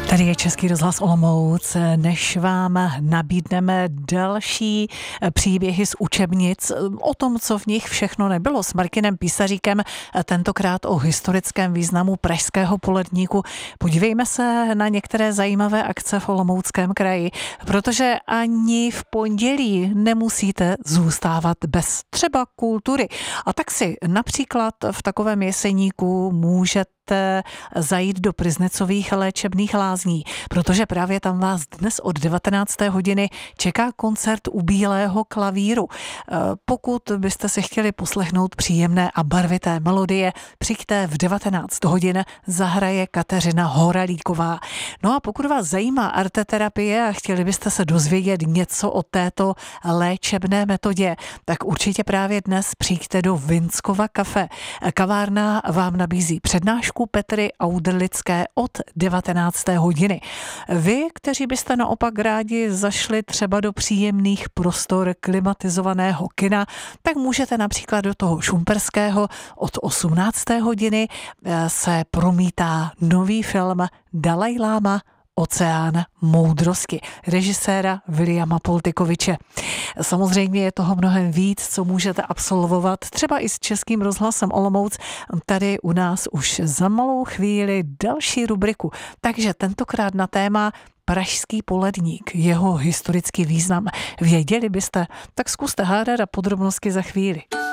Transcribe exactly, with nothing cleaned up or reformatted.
Tady je Český rozhlas Olomouc, než vám nabídneme další příběhy z učebnic o tom, co v nich všechno nebylo. S Martinem Písaříkem, tentokrát o historickém významu pražského poledníku. Podívejme se na některé zajímavé akce v Olomouckém kraji, protože ani v pondělí nemusíte zůstávat bez třeba kultury. A tak si například v takovém Jeseníku můžete zajít do Pryznecových léčebných lázní, protože právě tam vás dnes od devatenácté hodiny čeká koncert u bílého klavíru. Pokud byste si chtěli poslechnout příjemné a barvité melodie, přijďte v devatenáct hodin, zahraje Kateřina Horalíková. No a pokud vás zajímá arteterapie a chtěli byste se dozvědět něco o této léčebné metodě, tak určitě právě dnes přijďte do Vinskova kafe. Kavárna vám nabízí přednášku Petry Auderlické od devatenácté hodiny. Vy, kteří byste naopak rádi zašli třeba do příjemných prostor klimatizovaného kina, tak můžete například do toho Šumperského od osmnácté hodiny se promítá nový film Dalaj Láma Oceán moudrosti režiséra Viliama Poltikoviče. Samozřejmě je toho mnohem víc, co můžete absolvovat třeba i s Českým rozhlasem Olomouc. Tady u nás už za malou chvíli další rubriku. Takže tentokrát na téma Pražský poledník, jeho historický význam. Věděli byste? Tak zkuste hádat a podrobnosti za chvíli.